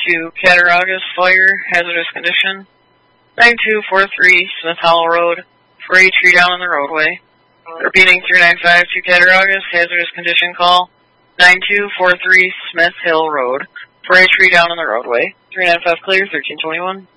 to Cattaraugus Fire, hazardous condition. 9243 Smith Hollow Road, for a tree down on the roadway. Repeating 395 to Cattaraugus, hazardous condition call. 9243 Smith Hill Road, for a tree down on the roadway. 395 clear, 1321.